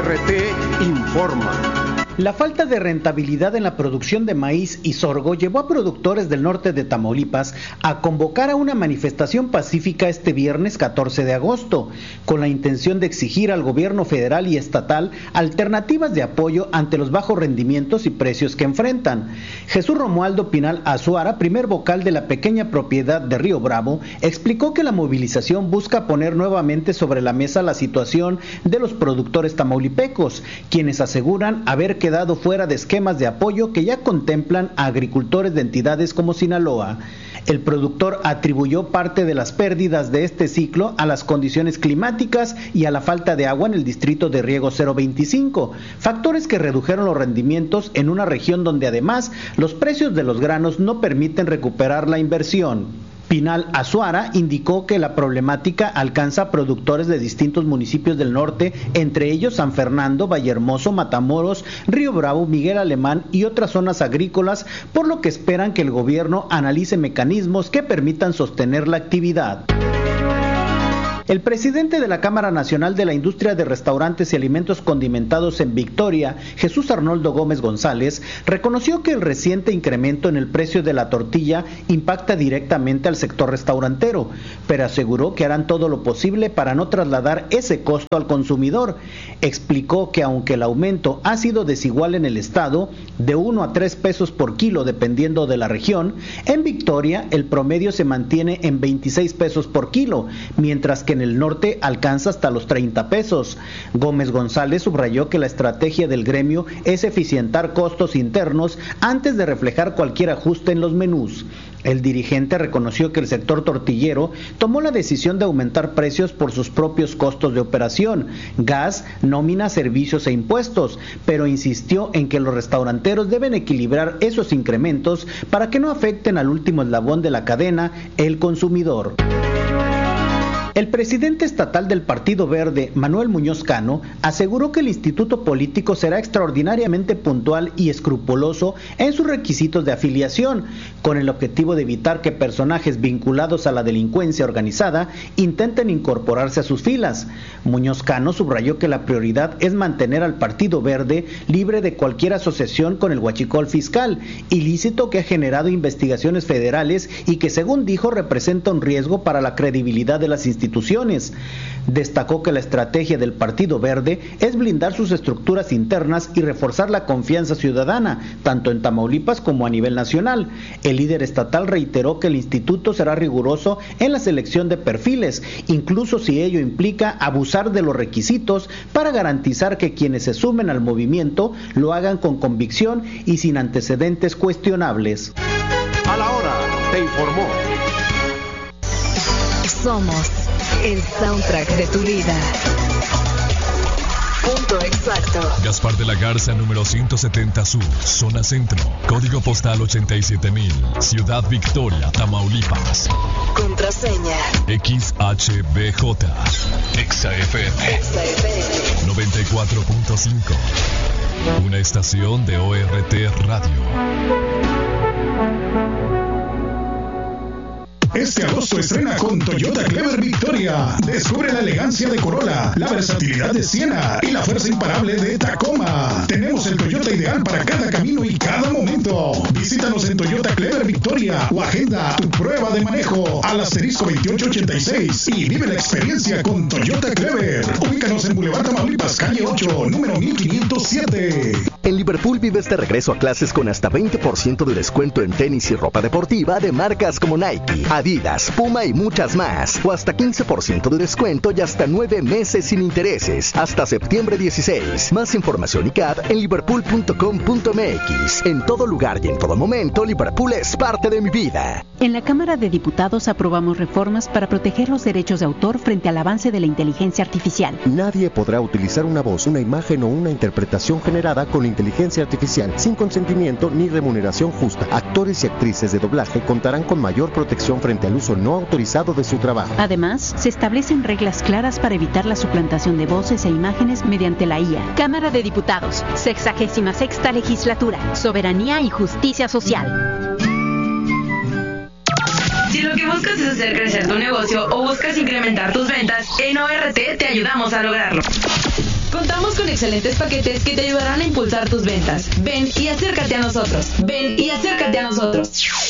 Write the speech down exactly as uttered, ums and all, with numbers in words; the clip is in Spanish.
R T informa. La falta de rentabilidad en la producción de maíz y sorgo llevó a productores del norte de Tamaulipas a convocar a una manifestación pacífica este viernes catorce de agosto, con la intención de exigir al gobierno federal y estatal alternativas de apoyo ante los bajos rendimientos y precios que enfrentan. Jesús Romualdo Pinal Azuara, primer vocal de la pequeña propiedad de Río Bravo, explicó que la movilización busca poner nuevamente sobre la mesa la situación de los productores tamaulipecos, quienes aseguran haber quedado fuera de esquemas de apoyo que ya contemplan a agricultores de entidades como Sinaloa. El productor atribuyó parte de las pérdidas de este ciclo a las condiciones climáticas y a la falta de agua en el distrito de riego cero veinticinco, factores que redujeron los rendimientos en una región donde además los precios de los granos no permiten recuperar la inversión. Pinal Azuara indicó que la problemática alcanza a productores de distintos municipios del norte, entre ellos San Fernando, Vallehermoso, Matamoros, Río Bravo, Miguel Alemán y otras zonas agrícolas, por lo que esperan que el gobierno analice mecanismos que permitan sostener la actividad. El presidente de la Cámara Nacional de la Industria de Restaurantes y Alimentos Condimentados en Victoria, Jesús Arnoldo Gómez González, reconoció que el reciente incremento en el precio de la tortilla impacta directamente al sector restaurantero, pero aseguró que harán todo lo posible para no trasladar ese costo al consumidor. Explicó que aunque el aumento ha sido desigual en el estado, de uno a tres pesos por kilo dependiendo de la región, en Victoria el promedio se mantiene en veintiséis pesos por kilo, mientras que en el norte alcanza hasta los treinta pesos. Gómez González subrayó que la estrategia del gremio es eficientar costos internos antes de reflejar cualquier ajuste en los menús. El dirigente reconoció que el sector tortillero tomó la decisión de aumentar precios por sus propios costos de operación, gas, nómina, servicios e impuestos, pero insistió en que los restauranteros deben equilibrar esos incrementos para que no afecten al último eslabón de la cadena, el consumidor. El presidente estatal del Partido Verde, Manuel Muñoz Cano, aseguró que el instituto político será extraordinariamente puntual y escrupuloso en sus requisitos de afiliación, con el objetivo de evitar que personajes vinculados a la delincuencia organizada intenten incorporarse a sus filas. Muñoz Cano subrayó que la prioridad es mantener al Partido Verde libre de cualquier asociación con el huachicol fiscal, ilícito que ha generado investigaciones federales y que, según dijo, representa un riesgo para la credibilidad de las instituciones. instituciones. Destacó que la estrategia del Partido Verde es blindar sus estructuras internas y reforzar la confianza ciudadana, tanto en Tamaulipas como a nivel nacional. El líder estatal reiteró que el instituto será riguroso en la selección de perfiles, incluso si ello implica abusar de los requisitos para garantizar que quienes se sumen al movimiento lo hagan con convicción y sin antecedentes cuestionables. A la hora, te informó. Somos el soundtrack de tu vida. Punto exacto. Gaspar de la Garza, número ciento setenta Sur, zona centro. Código postal ochenta y siete mil. Ciudad Victoria, Tamaulipas. Contraseña X H B J. Exa F M. Exa F M. noventa y cuatro punto cinco. Una estación de O R T Radio. Este agosto estrena con Toyota Clever Victoria. Descubre la elegancia de Corolla, la versatilidad de Siena y la fuerza imparable de Tacoma. Tenemos el Toyota ideal para cada camino y cada momento. Visítanos en Toyota Clever Victoria o agenda tu prueba de manejo al asterisco veintiocho ochenta y seis y vive la experiencia con Toyota Clever. Ubícanos en Boulevard Tamaulipas, calle ocho, número mil quinientos siete. En Liverpool vives de regreso a clases con hasta veinte por ciento de descuento en tenis y ropa deportiva de marcas como Nike, Adidas, Puma y muchas más. O hasta quince por ciento de descuento y hasta nueve meses sin intereses. Hasta septiembre dieciséis. Más información y C A D en liverpool punto com punto m x. En todo lugar y en todo momento, Liverpool es parte de mi vida. En la Cámara de Diputados aprobamos reformas para proteger los derechos de autor frente al avance de la inteligencia artificial. Nadie podrá utilizar una voz, una imagen o una interpretación generada con inteligencia artificial sin consentimiento ni remuneración justa. Actores y actrices de doblaje contarán con mayor protección frente al uso no autorizado de su trabajo. Además, se establecen reglas claras para evitar la suplantación de voces e imágenes mediante la I A. Cámara de Diputados, sexagésima sexta legislatura, soberanía y justicia social. Si lo que buscas es hacer crecer tu negocio o buscas incrementar tus ventas, en O R T te ayudamos a lograrlo. Contamos con excelentes paquetes que te ayudarán a impulsar tus ventas. Ven y acércate a nosotros. Ven y acércate a nosotros.